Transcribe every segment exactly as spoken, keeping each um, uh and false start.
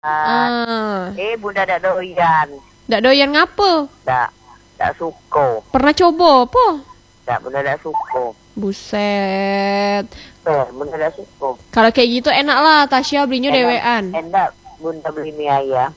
Ah. Eh, Bunda dak doyan. Dak doyan ngapa? Dak, dak suko. Pernah coba apa? Dak, Bunda dak suko. Buset. Eh, Bunda dak suko. Kalau kayak gitu enak lah, Tasya belinya dewean. Enak, Bunda beli mie ayam.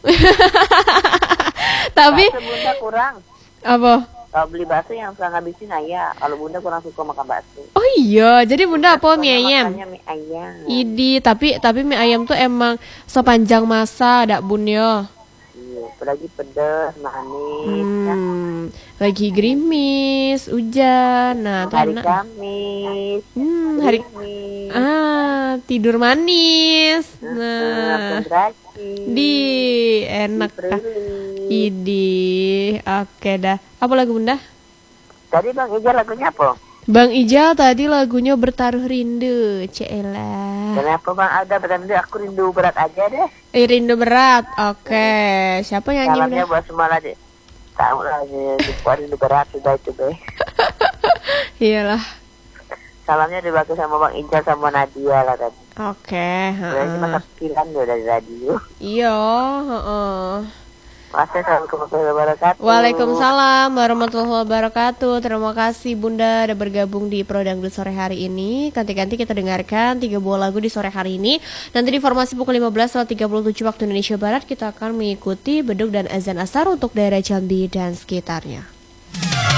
Tapi bakso Bunda kurang. apa? Kalau beli bakso yang suka ngabisin ayah. Kalau Bunda kurang suka makan bakso. Oh iya, jadi Bunda apa mie ayam? Makannya mie ayam. Idi, tapi tapi mie ayam tuh emang sepanjang masa dak bun ya. Iya, apalagi pedas, manis. Hmm, Ya. lagi gerimis, hujan. Nah, tuh Hari enak. Kamis. Hmm, hari Gerimis. ah, tidur manis. Nah, Nah, kontraksi. di enak kah? Idi, oke dah. Apa lagu Bunda? Tadi Bang Ijal lagunya apa? Bang Ijal tadi lagunya Bertaruh Rindu. Cielah. Kenapa Bang Alda berarti aku rindu berat aja deh. Eh, rindu berat. Oke, siapa nyanyi Salamnya Bunda? buat semua lah deh. Tahu lah buat rindu berat sudah itu deh. Iyalah. Salamnya dibaca sama Bang Ijal sama Nadia lah tadi. Oke, Berarti heeh. masa pikiran dia dari radio. Iya, heeh. Assalamualaikum warahmatullahi wabarakatuh. Waalaikumsalam warahmatullahi wabarakatuh. Terima kasih Bunda udah bergabung di Pro Dangdut sore hari ini. Ganti-ganti kita dengarkan tiga buah lagu di sore hari ini. Nanti di informasi pukul lima belas tiga puluh tujuh waktu Indonesia Barat kita akan mengikuti beduk dan azan asar untuk daerah Jambi dan sekitarnya.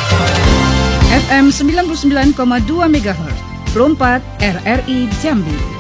F M sembilan puluh sembilan koma dua megahertz, Rompat R R I Jambi.